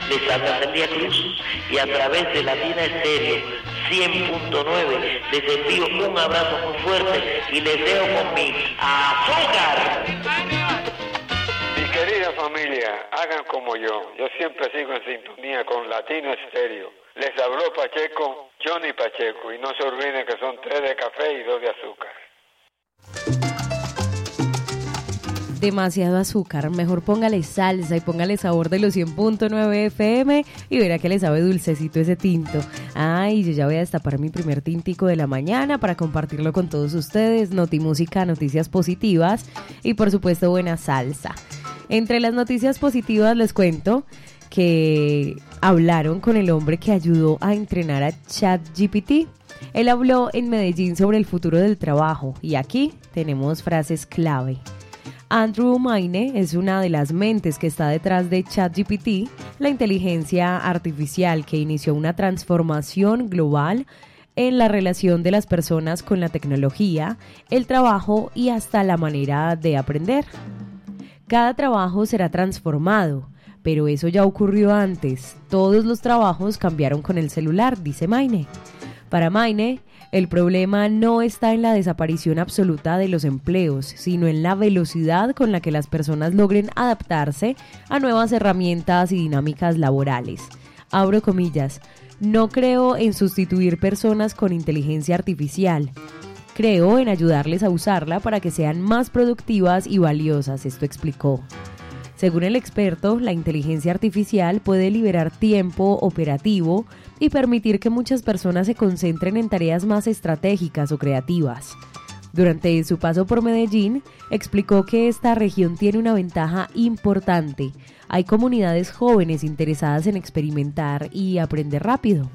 Les habla Celia Cruz y a través de Latina Estéreo 100.9 les envío un abrazo muy fuerte y les dejo con mi azúcar. Mi querida familia, hagan como yo siempre sigo en sintonía con Latina Estéreo. Les habló Pacheco, Johnny Pacheco, y no se olviden que son 3 de café y 2 de azúcar. Demasiado azúcar, mejor póngale salsa y póngale sabor de los 100.9 FM y verá que le sabe dulcecito ese tinto. Ay, yo ya voy a destapar mi primer tintico de la mañana para compartirlo con todos ustedes. Notimúsica, noticias positivas y por supuesto buena salsa. Entre las noticias positivas les cuento que hablaron con el hombre que ayudó a entrenar a ChatGPT. Él habló en Medellín sobre el futuro del trabajo y aquí tenemos frases clave. Andrew Mayne es una de las mentes que está detrás de ChatGPT, la inteligencia artificial que inició una transformación global en la relación de las personas con la tecnología, el trabajo y hasta la manera de aprender. Cada trabajo será transformado, pero eso ya ocurrió antes. Todos los trabajos cambiaron con el celular, dice Mayne. Para Mayne, el problema no está en la desaparición absoluta de los empleos, sino en la velocidad con la que las personas logren adaptarse a nuevas herramientas y dinámicas laborales. Abro comillas, no creo en sustituir personas con inteligencia artificial. Creo en ayudarles a usarla para que sean más productivas y valiosas, esto explicó. Según el experto, la inteligencia artificial puede liberar tiempo operativo y permitir que muchas personas se concentren en tareas más estratégicas o creativas. Durante su paso por Medellín, explicó que esta región tiene una ventaja importante. Hay comunidades jóvenes interesadas en experimentar y aprender rápido.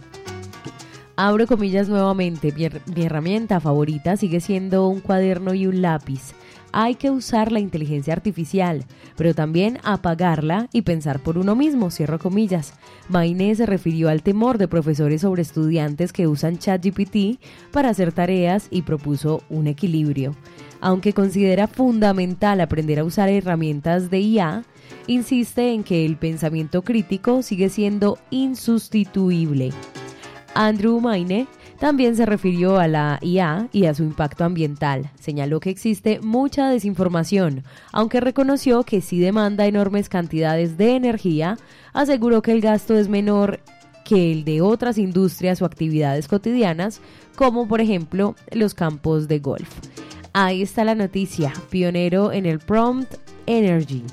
Abro comillas nuevamente, mi herramienta favorita sigue siendo un cuaderno y un lápiz. Hay que usar la inteligencia artificial, pero también apagarla y pensar por uno mismo, cierro comillas. Mayne se refirió al temor de profesores sobre estudiantes que usan ChatGPT para hacer tareas y propuso un equilibrio. Aunque considera fundamental aprender a usar herramientas de IA, insiste en que el pensamiento crítico sigue siendo insustituible. Andrew Mayne también se refirió a la IA y a su impacto ambiental. Señaló que existe mucha desinformación, aunque reconoció que sí demanda enormes cantidades de energía, aseguró que el gasto es menor que el de otras industrias o actividades cotidianas, como por ejemplo los campos de golf. Ahí está la noticia, pionero en el Prompt Energy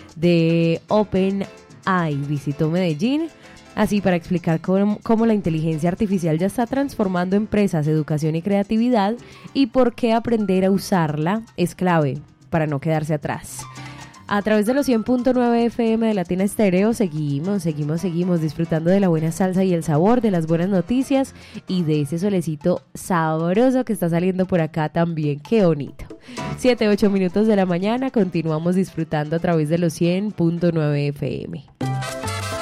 de OpenAI visitó Medellín. Así para explicar cómo la inteligencia artificial ya está transformando empresas, educación y creatividad y por qué aprender a usarla es clave para no quedarse atrás. A través de los 100.9 FM de Latina Estéreo seguimos disfrutando de la buena salsa y el sabor de las buenas noticias y de ese solecito sabroso que está saliendo por acá también. ¡Qué bonito! 7-8 minutos de la mañana, continuamos disfrutando a través de los 100.9 FM.